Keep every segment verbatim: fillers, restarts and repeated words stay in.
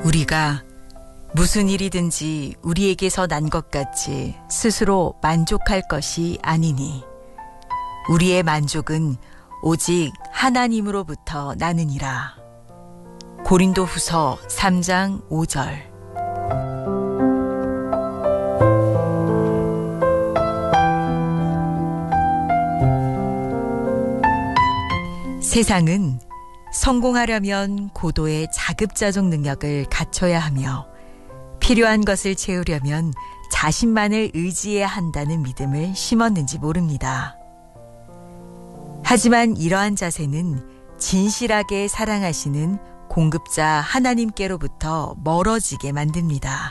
우리가 무슨 일이든지 우리에게서 난 것 같이 스스로 만족할 것이 아니니 우리의 만족은 오직 하나님으로부터 나느니라. 고린도후서 삼 장 오 절. 세상은 성공하려면 고도의 자급자족 능력을 갖춰야 하며 필요한 것을 채우려면 자신만을 의지해야 한다는 믿음을 심었는지 모릅니다. 하지만 이러한 자세는 진실하게 사랑하시는 공급자 하나님께로부터 멀어지게 만듭니다.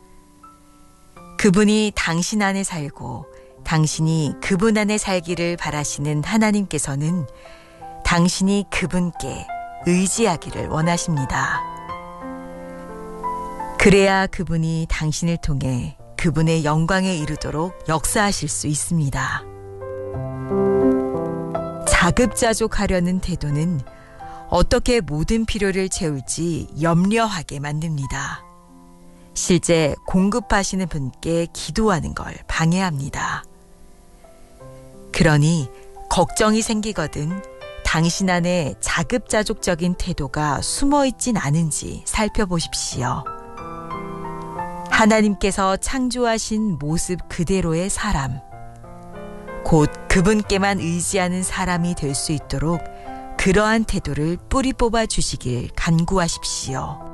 그분이 당신 안에 살고 당신이 그분 안에 살기를 바라시는 하나님께서는 당신이 그분께 의지하기를 원하십니다. 그래야 그분이 당신을 통해 그분의 영광에 이르도록 역사하실 수 있습니다. 자급자족하려는 태도는 어떻게 모든 필요를 채울지 염려하게 만듭니다. 실제 공급하시는 분께 기도하는 걸 방해합니다. 그러니 걱정이 생기거든 당신 안에 자급자족적인 태도가 숨어있진 않은지 살펴보십시오. 하나님께서 창조하신 모습 그대로의 사람, 곧 그분께만 의지하는 사람이 될 수 있도록 그러한 태도를 뿌리 뽑아 주시길 간구하십시오.